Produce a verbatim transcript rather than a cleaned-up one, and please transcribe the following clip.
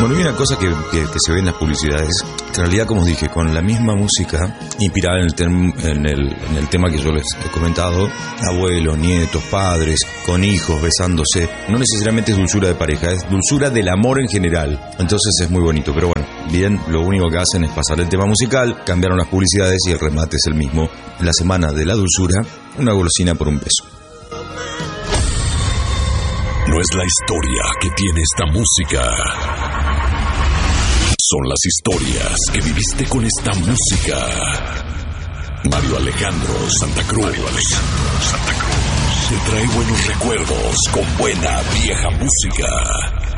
Bueno, hay una cosa que, que, que se ve en las publicidades, que en realidad, como os dije, con la misma música, inspirada en el, term, en, el, en el tema que yo les he comentado, abuelos, nietos, padres, con hijos, besándose, no necesariamente es dulzura de pareja, es dulzura del amor en general. Entonces es muy bonito, pero bueno, bien, lo único que hacen es pasar el tema musical, cambiaron las publicidades y el remate es el mismo. En la semana de la dulzura, una golosina por un beso. No es la historia que tiene esta música. Son las historias que viviste con esta música. Mario Alejandro Santa Cruz. Mario Alejandro Santa Cruz. Te trae buenos recuerdos con buena vieja música.